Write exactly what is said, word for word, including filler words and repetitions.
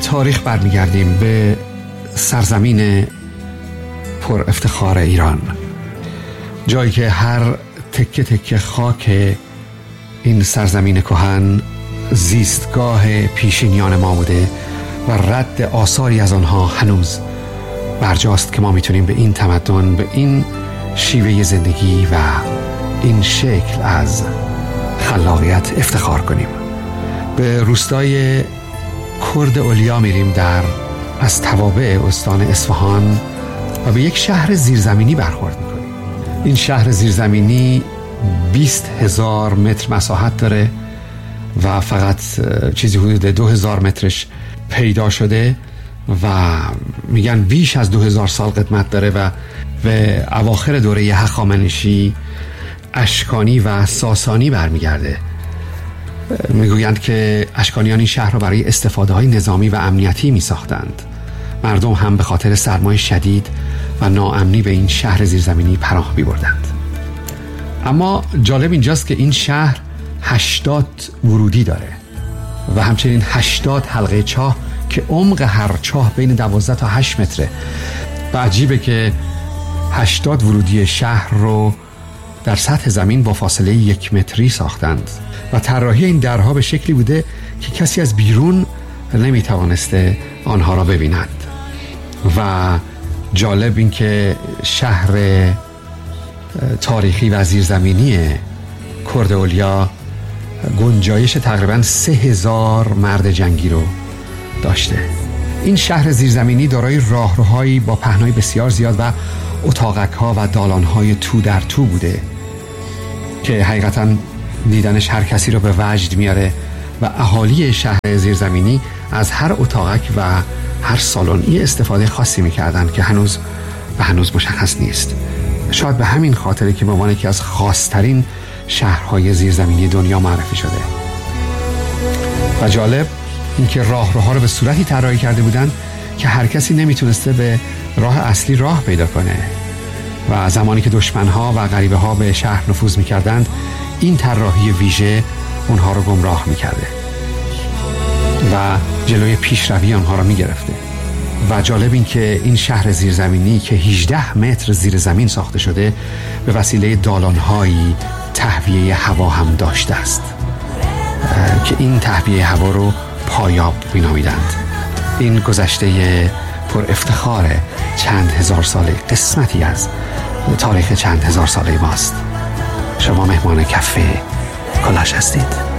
تاریخ برمیگردیم، به سرزمین پر افتخار ایران، جایی که هر تکه تکه خاک این سرزمین کهن زیستگاه پیشینیان ما بوده و رد آثاری از آنها هنوز برجاست که ما میتونیم به این تمدن، به این شیوه زندگی و این شکل از خلاقیت افتخار کنیم. به روستای کرد اولیا میریم در از توابع استان اصفهان و به یک شهر زیرزمینی برخورد میکنیم. این شهر زیرزمینی بیست هزار متر مساحت داره و فقط چیزی حدود دو هزار مترش پیدا شده و میگن بیش از دو هزار سال قدمت داره و به اواخر دوره هخامنشی، اشکانی و ساسانی برمیگرده. میگویند که اشکانیان این شهر را برای استفاده های نظامی و امنیتی می ساختند. مردم هم به خاطر سرمای شدید و ناامنی به این شهر زیرزمینی پناه می بردند. اما جالب اینجاست که این شهر هشتاد ورودی داره و همچنین هشتاد حلقه چاه که عمق هر چاه بین دوازده تا هشت متره و عجیبه که هشتاد ورودی شهر رو در سطح زمین با فاصله یک متری ساختند و طراحی این درها به شکلی بوده که کسی از بیرون نمیتوانسته آنها را ببیند. و جالب این که شهر تاریخی و زیرزمینی کرد اولیا گنجایش تقریبا سه هزار مرد جنگی رو داشته. این شهر زیرزمینی دارای راهروهایی با پهنای بسیار زیاد و اتاقک‌ها و دالان‌های تو در تو بوده که حقیقتاً دیدنش هر کسی رو به وجد میاره و اهالی شهر زیرزمینی از هر اتاقک و هر سالن استفاده خاصی میکردن که هنوز و هنوز مشخص نیست. شاید به همین خاطره که به عنوان یکی از خاص‌ترین شهرهای زیرزمینی دنیا معرفی شده. و جالب اینکه راهروها رو به صورتی طراحی کرده بودن که هر کسی نمیتونسته به راه اصلی راه پیدا کنه و زمانی که دشمنها و غریبه‌ها به شهر نفوذ میکردند، این طراحی ویژه اونها رو گمراه میکرده و جلوی پیشروی آنها رو میگرفته. و جالب این که این شهر زیرزمینی که هجده متر زیر زمین ساخته شده به وسیله دالان‌هایی تهویه هوا هم داشته است که این تهویه هوا رو پایاب مینامیدند. این گذشته پر افتخار چند هزار ساله، قسمتی از تاریخ چند هزار ساله ماست. شما مهمان کافه کلاش هستید.